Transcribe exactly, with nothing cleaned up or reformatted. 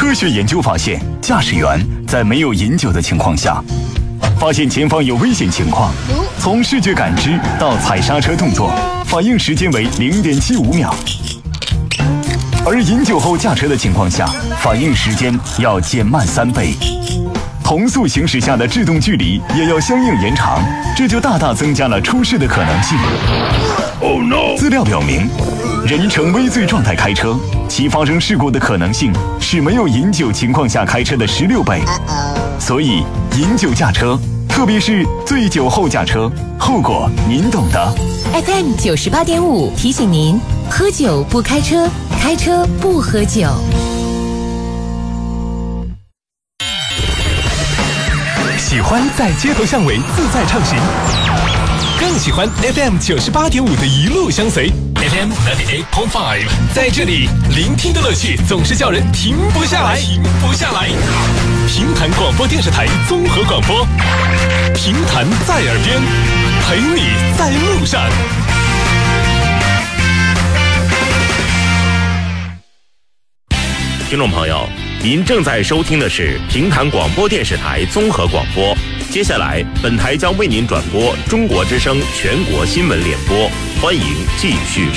科学研究发现，驾驶员在没有饮酒的情况下，发现前方有危险情况，从视觉感知到踩刹车动作，反应时间为 零点七五秒。而饮酒后驾车的情况下，反应时间要减慢三倍。同速行驶下的制动距离也要相应延长，这就大大增加了出事的可能性。Oh no！ 资料表明，人呈微醉状态开车，其发生事故的可能性是没有饮酒情况下开车的十六倍。所以，饮酒驾车，特别是醉酒后驾车，后果您懂的。 F M 九十八点五提醒您：喝酒不开车，开车不喝酒。 喜欢在街头巷尾自在畅行，更喜欢 F M 九十八点五的一路相随。F M ninety-eight point five， 在这里聆听的乐趣总是叫人停不下来，停不下来。平潭广播电视台综合广播，平潭在耳边，陪你在路上。 听众朋友，您正在收听的是平潭广播电视台综合广播。接下来，本台将为您转播中国之声全国新闻联播，欢迎继续。